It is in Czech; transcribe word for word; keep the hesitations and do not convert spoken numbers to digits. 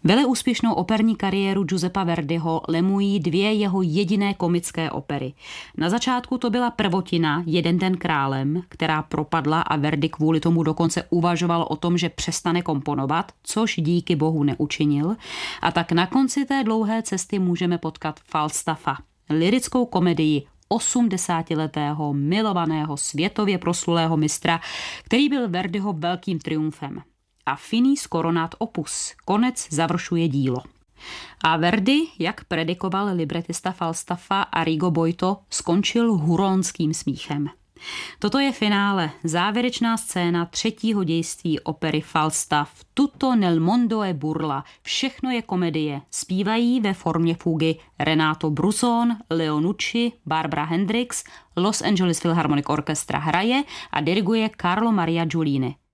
Veleúspěšnou operní kariéru Giuseppa Verdiho lemují dvě jeho jediné komické opery. Na začátku to byla prvotina Jeden den králem, která propadla a Verdi kvůli tomu dokonce uvažoval o tom, že přestane komponovat, což díky bohu neučinil. A tak na konci té dlouhé cesty můžeme potkat Falstaffa, lyrickou komedii osmdesátiletého milovaného světově proslulého mistra, který byl Verdiho velkým triumfem. A finis coronat opus, konec završuje dílo. A Verdi, jak predikoval libretista Falstaffa Arrigo Boito, skončil huronským smíchem. Toto je finále, závěrečná scéna třetího dějství opery Falstaff. Tutto nel mondo è burla, všechno je komedie. Zpívají ve formě fugy Renato Brusson, Leonucci, Barbara Hendricks, Los Angeles Philharmonic Orchestra hraje a diriguje Carlo Maria Giulini.